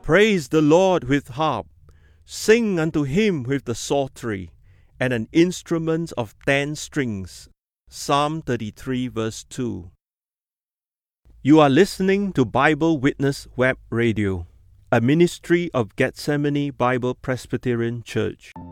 Praise the Lord with harp. Sing unto him with the psaltery, and an instrument of 10 strings. Psalm 33 verse 2. You are listening to Bible Witness Web Radio, a ministry of Gethsemane Bible Presbyterian Church.